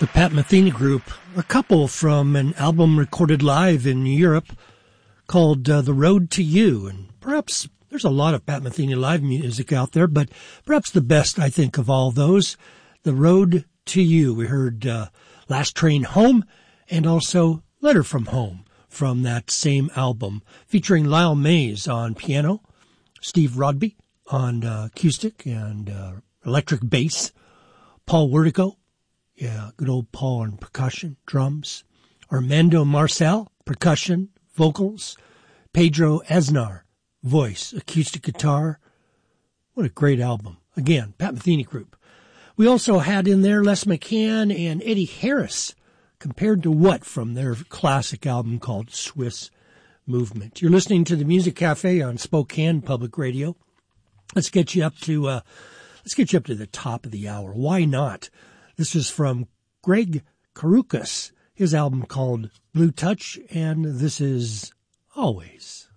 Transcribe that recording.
The Pat Metheny Group, a couple from an album recorded live in Europe called The Road to You. And perhaps there's a lot of Pat Metheny live music out there, but perhaps the best, I think, of all those, The Road to You. We heard Last Train Home and also Letter from Home from that same album, featuring Lyle Mays on piano, Steve Rodby on acoustic and electric bass, Paul Wertico, good old Paul on percussion, drums, Armando Marcel, percussion, vocals, Pedro Aznar, voice, acoustic guitar. What a great album. Again, Pat Metheny Group. We also had in there Les McCann and Eddie Harris, compared to what from their classic album called Swiss Movement. You're listening to the Music Cafe on Spokane Public Radio. Let's get you up to the top of the hour. Why not? This is from Greg Karukas, his album called Blue Touch, and this is Always.